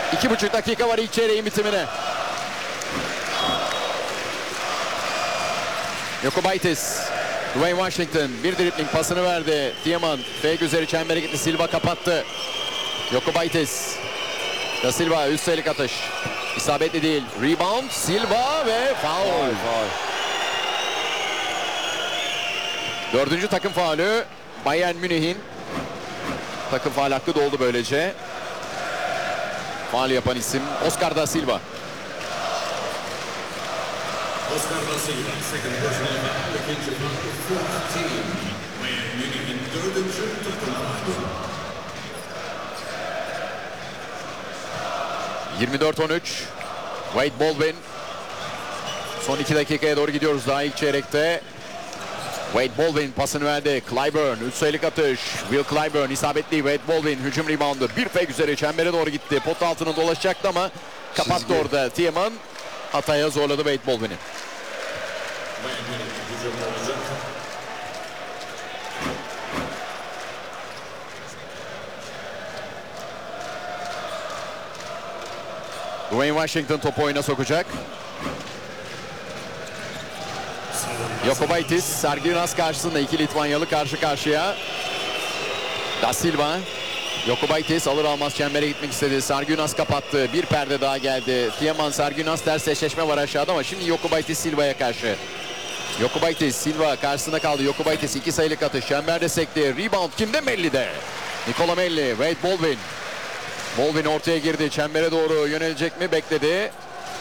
2,5 dakika var ilk çeyreğin bitimine. Jokubaitis, Dwayne Washington bir dribling pasını verdi. Tiemann fake üzeri çembere gitti. Silva kapattı. Jokubaitis. Da Silva üst sayılık atış. İsabetli değil. Rebound Silva ve foul. Dördüncü takım faulü Bayern Münih'in. Takım faul hakkı doldu böylece. Faul yapan isim Oscar da Silva. Oscar da Silva, second personal foul, ikinci faul, fourth team. Bayern Münih'in dördüncü takım faulü. 24-13. Wade Baldwin. Son 2 dakikaya doğru gidiyoruz daha ilk çeyrekte. Wade Baldwin pasını verdi. Clyburn 3 sayılık atış. Will Clyburn isabetli. Wade Baldwin hücum reboundu. Bir fake üzeri çembere doğru gitti. Pot altına dolaşacaktı ama kapattı orada. Tiemann hataya zorladı Wade Baldwin'i. Bayern Münih hücum olacak. Dwayne Washington topu oyuna sokacak. Jokubaitis, Sergiunas karşısında iki Litvanyalı karşı karşıya. Da Silva. Jokubaitis alır almaz çembere gitmek istedi. Sergiunas kapattı. Bir perde daha geldi. Tiemann, Sergiunas ters eşleşme var aşağıda ama şimdi Jokubaitis Silva'ya karşı. Jokubaitis Silva karşısında kaldı. Jokubaitis 2 sayılık atış. Çemberde sekti. Rebound kimde? Melli'de. Nikola Melli, Wade Baldwin. Baldwin ortaya girdi. Çembere doğru yönelecek mi? Bekledi.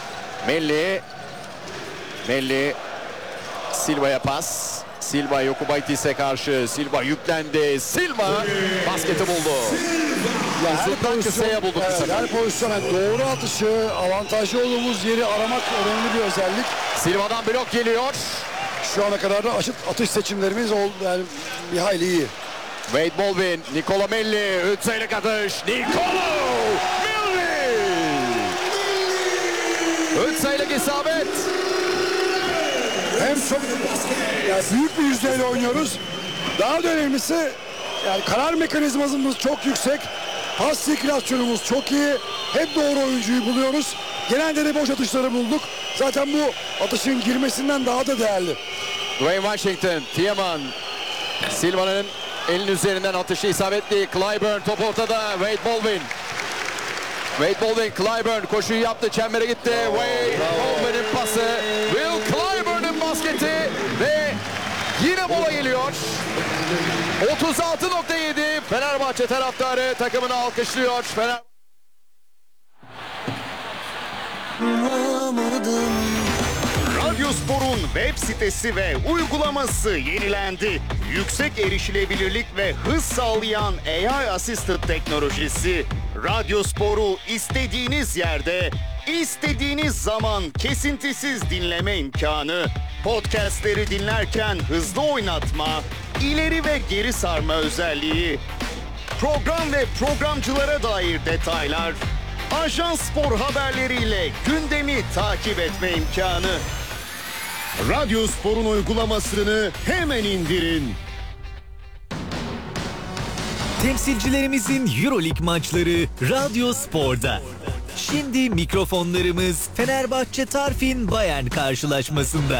Melli. Silva'ya pas. Silva Jokubaitis'e karşı. Silva yüklendi. Silva basketi buldu. Uzundan kısaya buldu. Her pozisyona doğru atışı, avantajlı olduğumuz yeri aramak önemli bir özellik. Silva'dan blok geliyor. Şu ana kadar da atış seçimlerimiz oldu, yani bir hayli iyi. Wade Baldwin, Nikola Melli, 3 sayılık atış. Nikola Melli! 3 sayılık isabet. Hem çok yani büyük bir yüzdeyle oynuyoruz. Daha da önemlisi yani karar mekanizmamız çok yüksek. Pas sirkülasyonumuz çok iyi. Hep doğru oyuncuyu buluyoruz. Genelde de boş atışları bulduk. Zaten bu atışın girmesinden daha da değerli. Dwayne Washington, Tiemann, Silva'nın elin üzerinden atışı isabetli. Clyburn top ortada. Wade Baldwin. Clyburn koşuyu yaptı. Çembere gitti. Wade Baldwin'in pası. Will Clyburn'un basketi ve yine mola geliyor. 36.7 Fenerbahçe taraftarı takımını alkışlıyor. Radyospor'un web sitesi ve uygulaması yenilendi. Yüksek erişilebilirlik ve hız sağlayan AI Assisted teknolojisi Radyospor'u istediğiniz yerde, istediğiniz zaman kesintisiz dinleme imkanı, podcastleri dinlerken hızlı oynatma, ileri ve geri sarma özelliği, program ve programcılara dair detaylar, Ajans Spor haberleriyle gündemi takip etme imkanı. Radyospor'un uygulamasını hemen indirin. Temsilcilerimizin EuroLeague maçları Radyospor'da. Şimdi mikrofonlarımız Fenerbahçe Tarfin Bayern karşılaşmasında.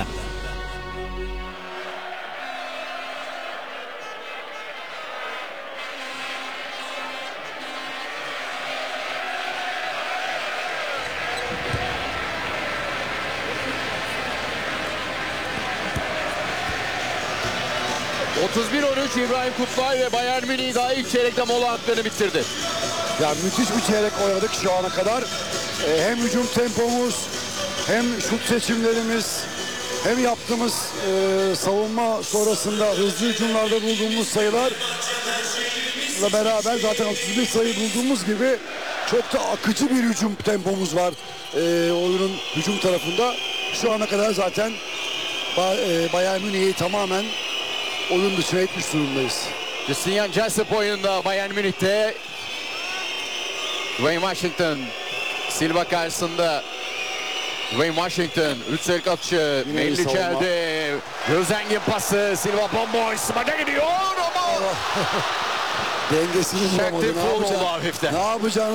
İbrahim Kutlay ve Bayern Münih daha ilk çeyrekte mola hakkını bitirdi. Ya müthiş bir çeyrek oynadık şu ana kadar. Hem hücum tempomuz, hem şut seçimlerimiz, hem yaptığımız savunma sonrasında hızlı hücumlarda bulduğumuz sayılarla beraber zaten 31 sayı bulduğumuz gibi çok da akıcı bir hücum tempomuz var oyunun hücum tarafında. Şu ana kadar zaten Bayern Münih'i tamamen oyun dışına etmiş durumdayız. Christian Jessup oyunda Bayern Münih'te. Dwayne Washington Silva karşısında. Dwayne Washington 3 sayılık atışı. Melli içeride. Gözengin pası. Silva bomboş. Smaca gidiyor ama dengesini bulamadı. Ne yapacağını